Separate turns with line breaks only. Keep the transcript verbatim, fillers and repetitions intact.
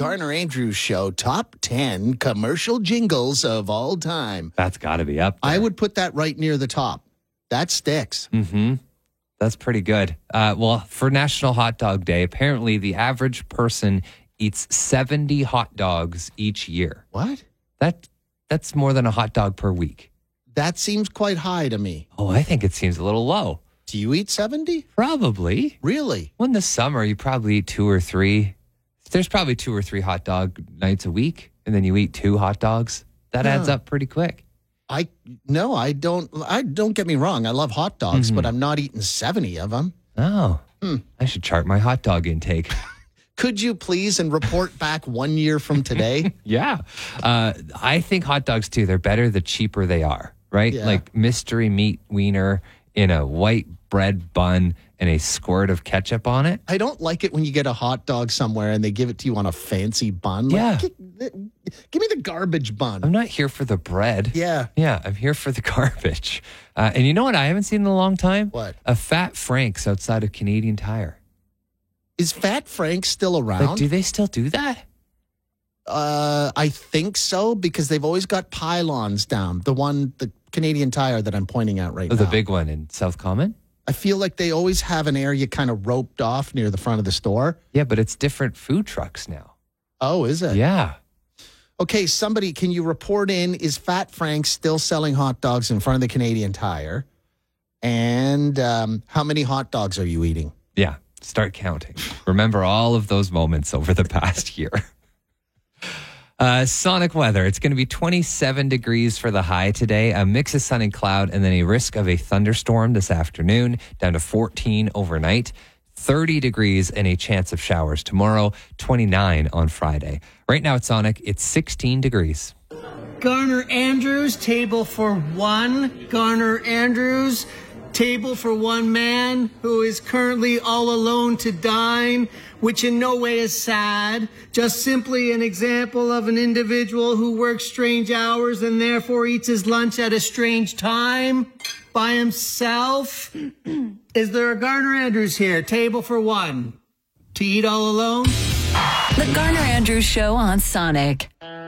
Garner Andrews Show top ten commercial jingles of all time.
That's got to be up there.
I would put that right near the top. That sticks.
Mm-hmm. That's pretty good. Uh, well, for National Hot Dog Day, apparently the average person eats seventy hot dogs each year.
What?
That That's more than a hot dog per week.
That seems quite high to me.
Oh, I think it seems a little low.
Do you eat seventy?
Probably.
Really?
Well, in the summer, you probably eat two or three. There's probably two or three hot dog nights a week, and then you eat two hot dogs. That
Yeah.
adds up pretty quick.
I no, I don't. I don't get me wrong. I love hot dogs,
Mm-hmm.
but I'm not eating seventy of them.
Oh,
Hmm.
I should chart my hot dog intake.
Could you please and report back one year from today?
Yeah. Uh, I think hot dogs, too, they're better the cheaper they are, right?
Yeah.
Like mystery meat wiener in a white bread bun and a squirt of ketchup on it.
I don't like it when you get a hot dog somewhere and they give it to you on a fancy bun. Like,
Yeah.
gi- give me the garbage bun.
I'm not here for the bread.
Yeah.
Yeah, I'm here for the garbage. Uh, and you know what I haven't seen in a long time?
What?
A Fat Frank's outside of Canadian Tire.
Is Fat Frank still
Like,
around?
do they still do that?
uh, I think so, because they've always got pylons down. The one, the Canadian Tire that I'm pointing at right
Oh,
now.
the big one in South Common?
I feel like they always have an area kind of roped off near the front of the store.
Yeah, but it's different food trucks now.
Oh, is it?
Yeah.
Okay, somebody, can you report in, is Fat Frank still selling hot dogs in front of the Canadian Tire? And um, how many hot dogs are you eating?
Yeah. Start counting. Remember all of those moments over the past year. Uh, sonic weather. It's going to be twenty-seven degrees for the high today, a mix of sun and cloud, and then a risk of a thunderstorm this afternoon, down to fourteen overnight, thirty degrees and a chance of showers tomorrow, twenty-nine on Friday. Right now at Sonic, it's sixteen degrees.
Garner Andrews, table for one. Garner Andrews, table for one man who is currently all alone to dine, which in no way is sad, just simply an example of an individual who works strange hours and therefore eats his lunch at a strange time by himself. Is there a Garner Andrews here, table for one, to eat all alone?
The Garner Andrews Show on Sonic.